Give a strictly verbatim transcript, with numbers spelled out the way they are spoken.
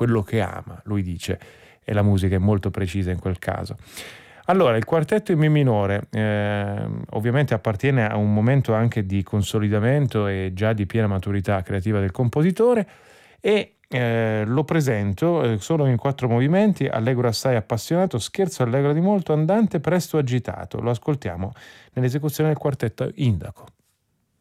quello che ama, lui dice, e la musica è molto precisa in quel caso. Allora, il quartetto in Mi minore eh, ovviamente appartiene a un momento anche di consolidamento e già di piena maturità creativa del compositore, e eh, lo presento eh, solo in quattro movimenti: allegro assai appassionato, scherzo allegro di molto, andante presto agitato. Lo ascoltiamo nell'esecuzione del quartetto Indaco.